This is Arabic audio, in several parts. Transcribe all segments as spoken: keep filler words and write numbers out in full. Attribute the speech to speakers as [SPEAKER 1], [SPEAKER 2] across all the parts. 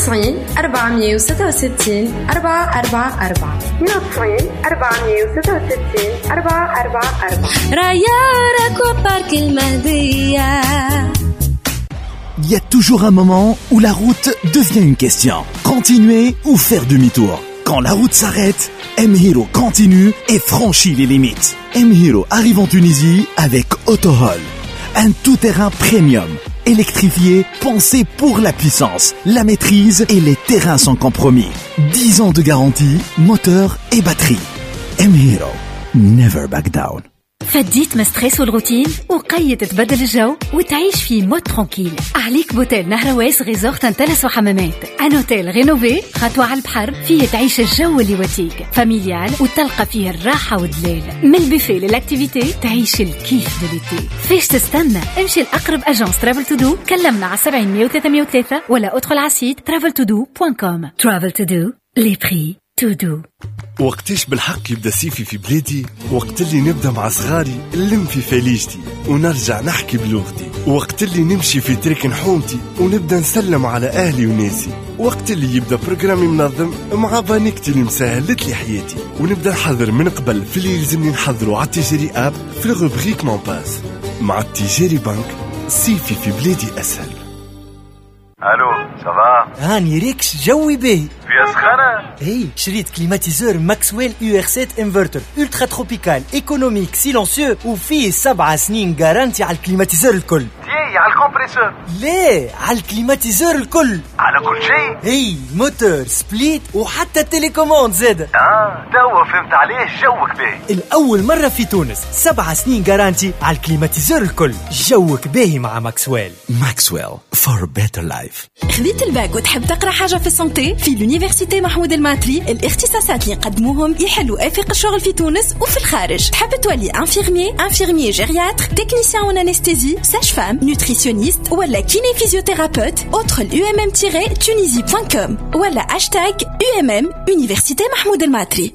[SPEAKER 1] وتسعين أربعمية وستة وستين أربعة أربعة أربعة اثنين وتسعين أربعمية وستة وستين أربعة أربعة أربعة.
[SPEAKER 2] رايا أكوا بارك المهدية.
[SPEAKER 3] Il y a toujours un moment où la route devient une question. Continuer ou faire demi-tour. Quand la route s'arrête, M-Hero continue et franchit les limites. M-Hero arrive en Tunisie avec Autohol. Un tout-terrain premium, électrifié, pensé pour la puissance, la maîtrise et les terrains sans compromis. dix ans de garantie, moteur et batterie. M-Hero, never back down.
[SPEAKER 4] فديت من ستريس والروتين وقيد تبدل الجو وتعيش في مود ترانكيل. عليك بوتيل نهرويس ريزورت انتلس وحمامات. ان اوتيل رينوفي خطوة على البحر فيه تعيش الجو اللي وتيك فاميليال وتلقى فيه الراحة والدلال. من البوفيه للاكتيفيتي تعيش الكيف دوليتي. فيش تستنى؟ امشي الأقرب أجانس ترافل تو دو. كلمنا على سبعين مية وثلاثمية وثلاثة ولا ادخل على سيت ترافل تو دو دوت كوم. ترافل تو دو لي بري تو دو.
[SPEAKER 5] وقتاش بالحق يبدا سيفي في بلادي؟ وقت اللي نبدا مع صغاري نلم في فليجتي ونرجع نحكي بلغتي. وقت اللي نمشي في ترك نحومتي ونبدا نسلم على اهلي وناسي. وقت اللي يبدا بروجرامي منظم مع بانيكتي اللي مسهلت لي حياتي ونبدا نحضر من قبل في اللي يلزمني نحضره على التجاري اب في الروبريك مون باس. مع التجاري بنك سيفي في بلادي اسهل.
[SPEAKER 6] الو صباح
[SPEAKER 7] هاني ريكس جوي باهي
[SPEAKER 6] في سخانة.
[SPEAKER 7] هي شريت كليماتيزور ماكسويل يو ار سبعة انفرتر الترا تروبيكال ايكونوميك سيلونسيو وفيه سبع سنين جارانتي على الكليماتيزور الكل.
[SPEAKER 6] تي على الكمبريسور؟
[SPEAKER 7] ليه على الكليماتيزور الكل،
[SPEAKER 6] على كل شيء.
[SPEAKER 7] هي موتور سبليت وحتى التليكوموند زاده.
[SPEAKER 6] اه توا فهمت عليه. جوك باهي
[SPEAKER 7] الاول مره في تونس سبع سنين جارانتي على الكليماتيزور الكل. جوك باهي مع ماكسويل.
[SPEAKER 3] ماكسويل for a better life.
[SPEAKER 2] خذيت الباك وتحب تقرأ حاجة في السنتي؟ في اليونيفرسيتي محمود الماتري الاختصاصات اللي يقدموهم يحلوا آفاق الشغل في تونس وفي الخارج. تحب تولي انفيرمي انفيرمي جيرياتر تكنيسيان اون انستيزي ساج فام نوتريسيونيست ولا كيني فيزيوثيرابيوت. ادخل يو ام ام تونيزي دوت كوم ولا هاشتاغ يو ام ام يونيفرسيتي محمود الماتري.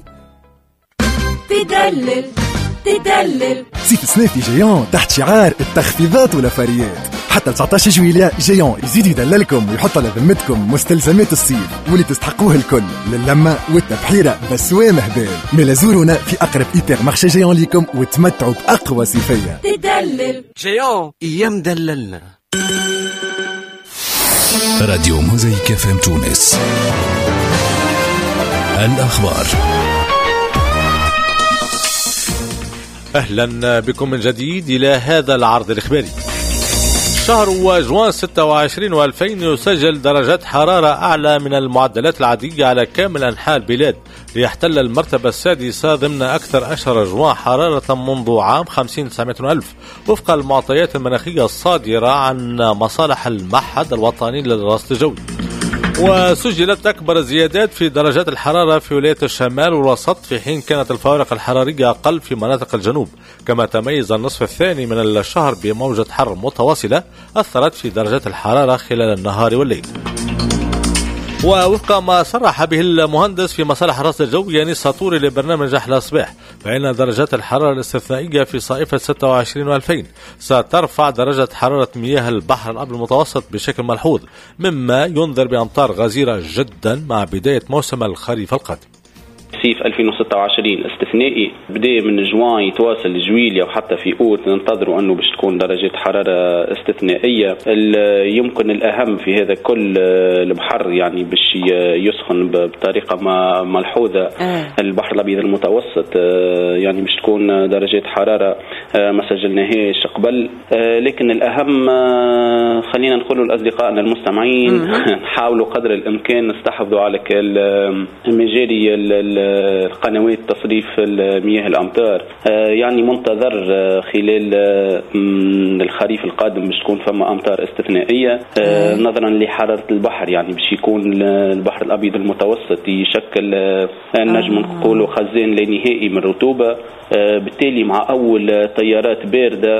[SPEAKER 2] تدلل تدلل
[SPEAKER 8] سيف السنافي جيون تحت شعار التخفيضات والافاريات. حتى تسعطاش جويلية جيون يزيد يدللكم ويحط على ذمتكم مستلزمات الصيف واللي تستحقوه الكل للمة والتبحيرة بسوام هبال. ملا زورونا في أقرب إيبر مارشي جيون ليكم وتمتعوا بأقوى صيفية.
[SPEAKER 2] تدلل
[SPEAKER 9] جيون ايام دللنا.
[SPEAKER 3] راديو موزايك اف ام تونس. الأخبار.
[SPEAKER 10] أهلا بكم من جديد إلى هذا العرض الإخباري. شهر جوان ستة وعشرين وألفين يسجل درجات حرارة أعلى من المعدلات العادية على كامل أنحاء البلاد ليحتل المرتبة السادسة ضمن أكثر أشهر جوان حرارة منذ عام خمسين تسعمائة ألف وفق المعطيات المناخية الصادرة عن مصالح المعهد الوطني للرصد الجوي. وسجلت أكبر زيادات في درجات الحرارة في ولاية الشمال والوسط في حين كانت الفوارق الحرارية أقل في مناطق الجنوب. كما تميز النصف الثاني من الشهر بموجة حر متواصلة أثرت في درجات الحرارة خلال النهار والليل. ووفق ما صرح به المهندس في مصالح الرصد الجوي يانيس ساطوري لبرنامج أحلى صباح فإن درجات الحرارة الاستثنائية في صيفة ستة وعشرين وألفين سترفع درجة حرارة مياه البحر الأبيض المتوسط بشكل ملحوظ مما ينذر بأمطار غزيرة جدا مع بداية موسم الخريف القادم.
[SPEAKER 11] صيف ألفين وستة وعشرين استثنائي بدأ من جوان يتواصل جويليا وحتى في أوت ننتظروا أنه باش تكون درجات حرارة استثنائية. يمكن الأهم في هذا كل البحر يعني باش يسخن بطريقة ملحوظة. البحر الأبيض المتوسط يعني باش تكون درجات حرارة ما سجلناهاش قبل. لكن الأهم خلينا نقول لأصدقائنا المستمعين نحاولوا قدر الإمكان نستحفظوا على المجاري القنوات تصريف المياه الأمطار. يعني منتظر خلال الخريف القادم باش تكون فما أمطار استثنائية نظرا لحرارة البحر يعني باش يكون البحر الأبيض المتوسط يشكل نجم نقولوا خزان لا نهائي من الرطوبة. بالتالي مع أول تيارات باردة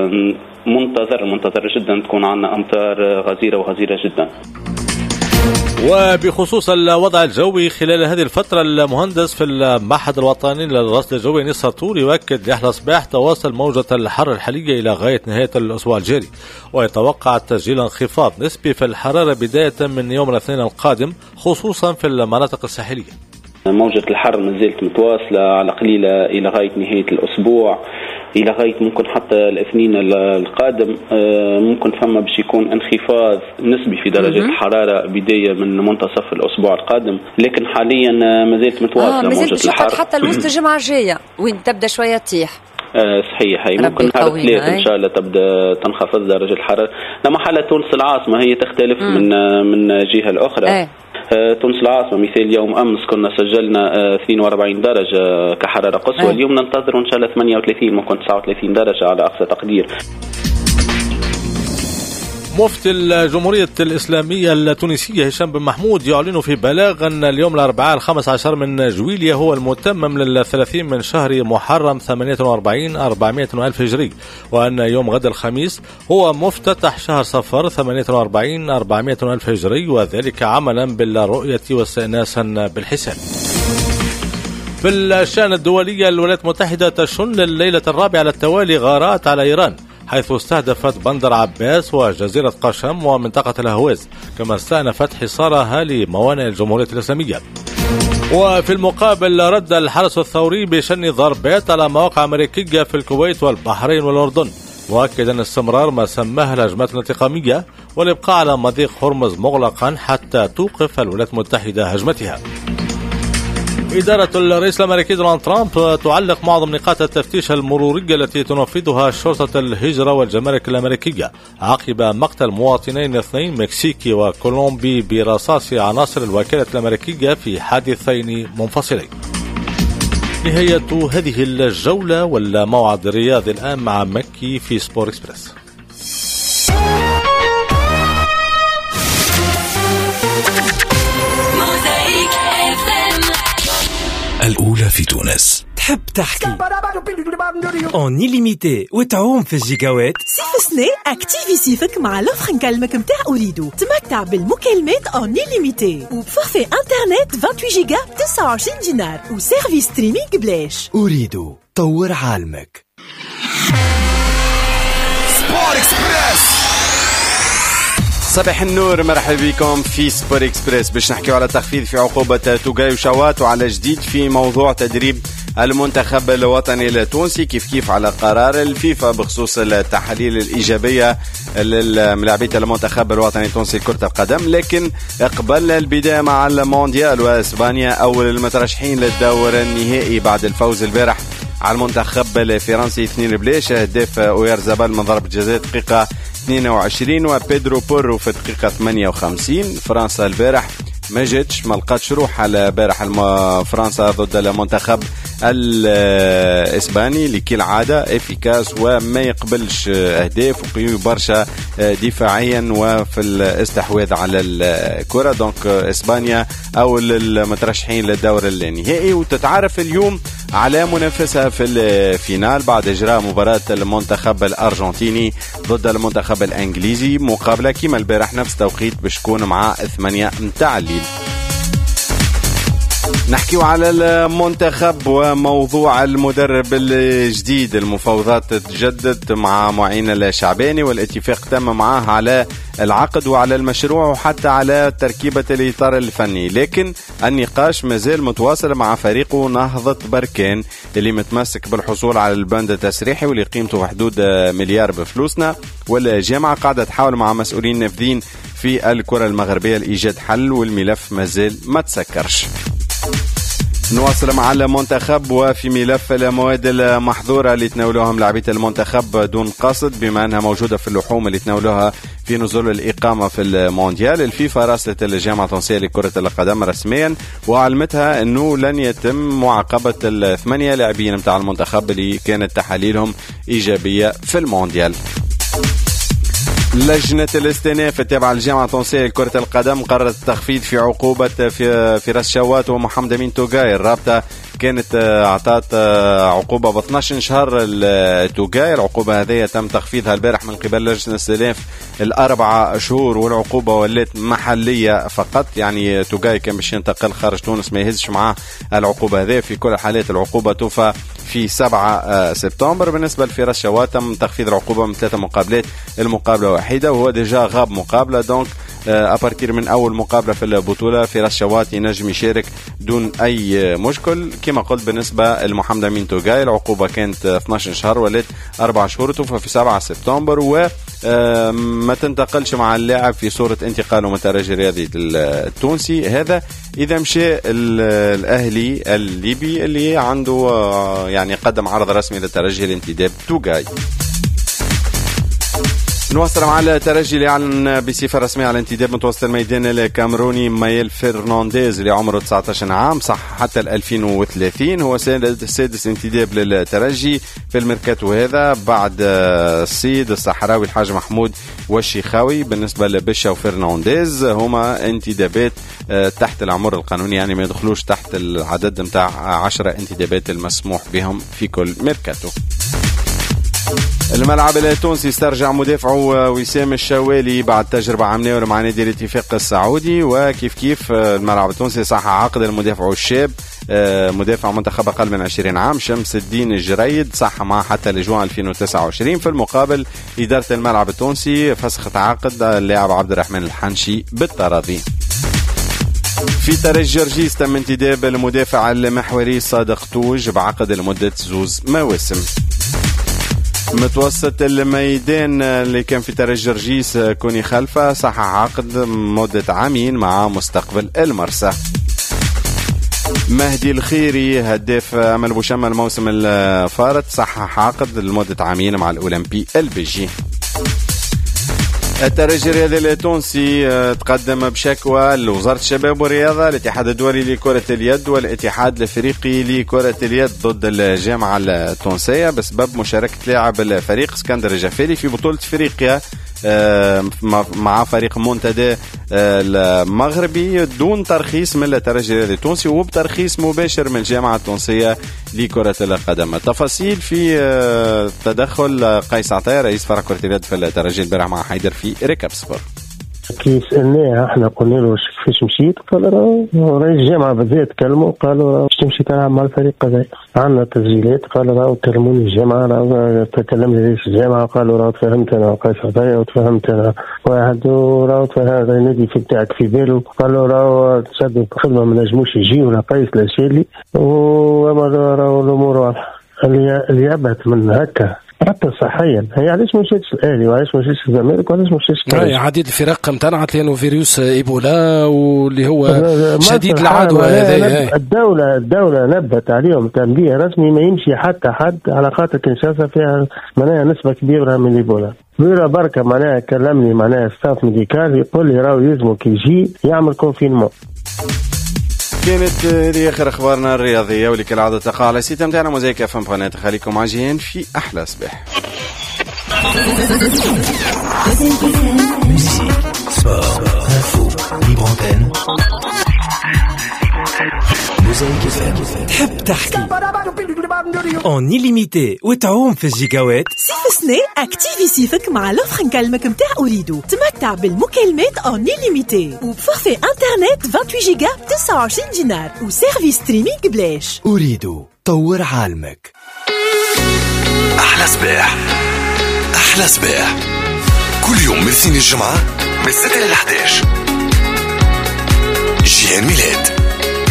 [SPEAKER 11] منتظر منتظر جدا تكون عنا أمطار غزيرة وغزيرة جدا.
[SPEAKER 10] وبخصوص الوضع الجوي خلال هذه الفترة، المهندس في المعهد الوطني للرصد الجوي نصر طور يؤكد لأحلى صباح تواصل موجة الحر الحالية إلى غاية نهاية الأسبوع الجاري، ويتوقع تسجيل انخفاض نسبي في الحرارة بداية من يوم الاثنين القادم خصوصا في المناطق الساحلية.
[SPEAKER 11] موجة الحر ما زالت متواصلة على قليلة إلى غاية نهاية الأسبوع، إلى غاية ممكن حتى الاثنين القادم ممكن فما باش يكون انخفاض نسبي في درجة الحرارة بداية من منتصف الأسبوع القادم، لكن حاليا ما زالت متواصلة آه موجة الحر
[SPEAKER 12] حتى الوسط الجمعة الجاية وين تبدأ شوية تطيح.
[SPEAKER 11] آه صحيح، هي ممكن نهار الثلاث ان شاء الله تبدا تنخفض درجه الحراره. لما حالة تونس العاصمه هي تختلف مم. من من جهه الاخرى. آه. آه تونس العاصمه مثال يوم امس كنا سجلنا آه اثنين وأربعين درجه كحراره قصوى. آه. اليوم ننتظر ان شاء الله ثمانية وثلاثين ممكن تسعة وثلاثين درجه على اقصى تقدير.
[SPEAKER 10] مفتي الجمهورية الإسلامية التونسية هشام بن محمود يعلن في بلاغ أن اليوم الأربعاء الخامس عشر من جويلية هو المتمم للثلاثين من شهر محرم ثمانية وأربعين أربعمائة ألف هجري، وأن يوم غد الخميس هو مفتتح شهر صفر ثمانية وأربعين أربعمائة ألف هجري، وذلك عملا بالرؤية واستئناسا بالحساب. في الشأن الدولي، الولايات المتحدة تشن لليلة الرابعة على التوالي غارات على إيران، حيث استهدفت بندر عباس وجزيرة قشم ومنطقة الأهواز، كما استأنفت حصارها لموانئ الجمهورية الإسلامية. وفي المقابل رد الحرس الثوري بشن ضربات على مواقع أمريكية في الكويت والبحرين والأردن، مؤكدا استمرار ما سماه الهجمات الانتقامية والإبقاء على مضيق هرمز مغلقا حتى توقف الولايات المتحدة هجمتها. إدارة الرئيس الأمريكي دونالد ترامب تعلق معظم نقاط التفتيش المرورية التي تنفذها شرطة الهجرة والجمارك الأمريكية عقب مقتل مواطنين اثنين مكسيكي وكولومبي برصاص عناصر الوكالة الأمريكية في حادثين منفصلين. نهاية هذه الجولة والموعد الرياضي الآن مع مكي في سبور إكسبرس.
[SPEAKER 3] الأولى في تونس.
[SPEAKER 7] تحب تحكي اون إليميتي وتعوم في الجيجاوات؟
[SPEAKER 13] سيف سني اكتيفي سيفك مع لوفر نكلمك متاع أريدو. تمتع بالمكالمات اون إليميتي وبفورفي انترنت ثمانية وعشرين جيجا تسعة وعشرين دينار وسيرفيس ستريمينغ بلاش.
[SPEAKER 7] أريدو طور عالمك.
[SPEAKER 14] سبور إكسبرس. صباح النور، مرحبا بكم في سبور إكسبرس باش نحكيو على تخفيض في عقوبة توغاي وشوات وعلى جديد في موضوع تدريب المنتخب الوطني التونسي، كيف كيف على قرار الفيفا بخصوص التحاليل الإيجابية للاعبين المنتخب الوطني التونسي لكرة القدم. لكن قبل البداية مع المونديال وإسبانيا أول المترشحين للدور النهائي بعد الفوز البارح على المنتخب الفرنسي اثنين بلاش، هداف أويرزابال من ضربة جزاء دقيقة اثنين وعشرين وبيدرو بورو في دقيقة ثمانية وخمسين. فرنسا البارح ما جاتش ما لقاتش روح على بارح فرنسا ضد المنتخب الاسباني اللي كالعاده افيكاس وما يقبلش اهداف وقوي برشا دفاعيا وفي الاستحواذ على الكره. دونك اسبانيا اول المترشحين للدور النهائي، وتتعرف اليوم على منافسها في الفينال بعد اجراء مباراه المنتخب الارجنتيني ضد المنتخب الانجليزي، مقابله كما البارح نفس توقيت باش تكون مع ثمانية متاع الليل. نحكيو على المنتخب وموضوع المدرب الجديد. المفاوضات تجدد مع معين الشعباني والاتفاق تم معاه على العقد وعلى المشروع وحتى على تركيبة الإطار الفني، لكن النقاش مازال متواصل مع فريقه نهضة بركان اللي متمسك بالحصول على البند التسريحي واللي قيمته في حدود مليار بفلوسنا، والجامعة قاعدة تحاول مع مسؤولين نافذين في الكرة المغربية لإيجاد حل والملف مازال ما تسكرش. نواصل مع المنتخب وفي ملف المواد المحظورة اللي تناولوها لاعبين المنتخب دون قصد بما أنها موجودة في اللحوم اللي تناولوها في نزول الإقامة في المونديال. الفيفا راسلت الجامعة التونسية لكرة القدم رسميا وعلمتها أنه لن يتم معاقبة الثمانية لاعبين متاع المنتخب اللي كانت تحاليلهم إيجابية في المونديال. لجنة الاستئناف التابعة للجامعة التونسية لكرة القدم قررت التخفيض في عقوبة في فراس شوات ومحمد أمين توغاي. الرابطة كانت أعطت عقوبة ب اثناش شهر التوغاي. العقوبة هذه تم تخفيضها البارح من قبل لجنة الاستئناف الأربعة شهور، والعقوبة ولات محلية فقط. يعني توغاي كان باش ينتقل خارج تونس ما يهزش معاه العقوبة هذه. في كل الحالات العقوبة توفى في سبعة سبتمبر. بالنسبة لفراس شوا تم تخفيض العقوبة من ثلاثة مقابلات المقابلة واحدة، وهو ديجا غاب مقابلة. دونك أبارتير من أول مقابلة في البطولة فراس شوات ينجم يشارك دون أي مشكل. كما قلت بالنسبة لمحمد أمين توغاي العقوبة كانت اثناش شهر ولات أربعة شهور، توفى في سبعة سبتمبر، وما تنتقلش مع اللاعب في صورة انتقاله من الترجي الرياضي التونسي. هذا إذا مشى الأهلي الليبي اللي عنده يعني قدم عرض رسمي للترجي لانتداب توغاي. نواصل مع الترجي اللي أعلن بصفة رسمية على انتداب متوسط الميدان الكاميروني مايل فرنانديز اللي عمره تسعة عشر عام صح حتى ألفين وثلاثين. هو سادس انتداب للترجي في الميركاتو هذا بعد السيد الصحراوي الحاج محمود والشيخاوي. بالنسبة لبشا وفرنانديز هما انتدابات تحت العمر القانوني، يعني ما يدخلوش تحت العدد متاع عشرة انتدابات المسموح بهم في كل ميركاتو. الملعب التونسي استرجع مدافعه وسام الشوالي بعد تجربة عملية مع نادي الاتفاق السعودي. وكيف كيف الملعب التونسي صح عقد المدافع الشاب مدافع منتخب أقل من عشرين عام شمس الدين الجريد صح معه حتى لجوان ألفين وتسعة وعشرين. في المقابل إدارة الملعب التونسي فسخت عقد اللاعب عبد الرحمن الحنشي بالتراضي. في ترجي جرجيس تم انتداب المدافع المحوري صادق توج بعقد لمدة زوز مواسم. متوسط الميدان اللي كان في ترجي جرجيس كوني خلفه صحح عقد مدة عامين مع مستقبل المرسى. مهدي الخيري هداف أمل بوشمة الموسم الفارط صحح عقد لمدة عامين مع الأولمبي البيجي. الترجي الرياضي التونسي تقدم بشكوى لوزارة الشباب والرياضة، الاتحاد الدولي لكرة اليد والاتحاد الافريقي لكرة اليد ضد الجامعة التونسية بسبب مشاركة لاعب الفريق اسكندر الجفالي في بطولة افريقيا مع فريق منتدى المغربي دون ترخيص من الترجي الرياضي التونسي وبترخيص مباشر من الجامعة التونسية لكرة القدم. التفاصيل في تدخل قيس عطية رئيس فرع كرة اليد في الترجي البارح مع حيدر في ريكاب سبور.
[SPEAKER 15] كي سألناه احنا قلنا له كيفاش مشيت، قال راه رئيس الجامعة بالذات كلموا قالوا راه باش تمشي تلعب مع الفريق كذا عندنا تسجيلات. قال راه كلموني الجامعة راه تكلمني رئيس الجامعة قالوا راه تفهمت انا قيس عطية وتفهمت انا واحد وراه تفهم النادي في بتاعك في باله. قالوا راه تصدق خدمة ما نجموش يجي ولا قيس لا شيلي وراه الامور واضحة. اللي ابعد من هكا حتى صحيا هي علاش ما مشيتش الاهلي وعلاش ما مشيتش الزمالك وعلاش ما مشيتش
[SPEAKER 16] الترجي؟ عديد الفرق امتنعت لانه فيروس ايبولا واللي هو شديد العدوى هذا.
[SPEAKER 15] الدوله الدوله نبت عليهم تنبيه رسمي ما يمشي حتى حد على خاطر كنشاسا فيها معناها نسبه كبيره من ايبولا. بيرا بركه معناها كلمني معناها ستاف ميديكال يقول لي راهو يلزمو كي يجي يعمل كونفينمون.
[SPEAKER 14] كانت هذه اخر اخبارنا الرياضيه واللي كالعاده تقع على السيت نتاعنا موزايك اف ام قناه. خليكم عاجين في احلى صباح.
[SPEAKER 7] تحب تحكي اون إليميتي وتعوم في الجيجاوات؟
[SPEAKER 13] صيف سنة اكتيفي صيفك مع لوفر نكلمك متاع أوريدو. تمتع بالمكالمات اون إليميتي وبفورفي انترنت ثمانية وعشرين جيجا ب تسعة وعشرين دينار وسيرفيس ستريمينغ بلاش.
[SPEAKER 3] أوريدو طور عالمك.
[SPEAKER 17] أحلى صباح أحلى صباح كل يوم من الاثنين الجمعة من ستة إلى إحدى عشر. جيان ميلاد